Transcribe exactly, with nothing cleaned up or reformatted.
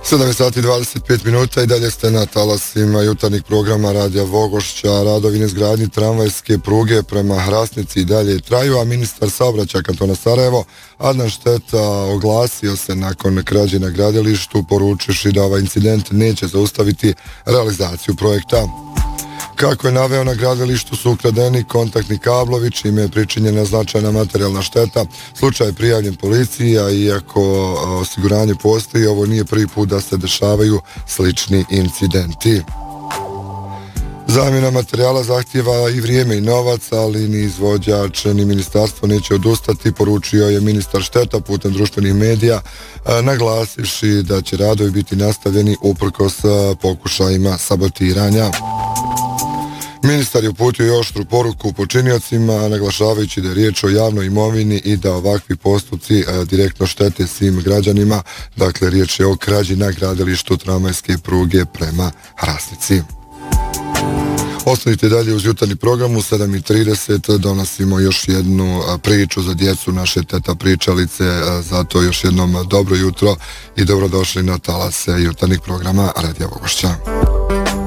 sedam sati i dvadeset pet minuta i dalje ste na talasima jutarnjeg programa Radija Vogošća. Radovi na izgradnji tramvajske pruge prema Hrasnici i dalje traju, a ministar saobraćaja kantona Sarajevo Adnan Šteta oglasio se nakon krađe na gradilištu, poručivši da ovaj incident neće zaustaviti realizaciju projekta. Kako je naveo, na gradilištu su ukradeni kontaktni kablovi, čime je pričinjena značajna materijalna šteta. Slučaj je prijavljen policiji, a iako osiguranje postoji, ovo nije prvi put da se dešavaju slični incidenti. Zamjena materijala zahtijeva i vrijeme i novac, ali ni izvođač ni ministarstvo neće odustati, poručio je ministar Šteta putem društvenih medija, naglasivši da će radovi biti nastavljeni uprkos pokušajima sabotiranja. Ministar je uputio i oštru poruku počiniocima, naglašavajući da je riječ o javnoj imovini i da ovakvi postupci direktno štete svim građanima. Dakle, riječ je o krađi na gradilištu tramvajske pruge prema Hrasnici. Ostanite dalje uz jutarnji program. U sedam i trideset donosimo još jednu priču za djecu naše teta pričalice. Zato još jednom dobro jutro i dobrodošli na talase jutarnjeg programa Radija Vogošća.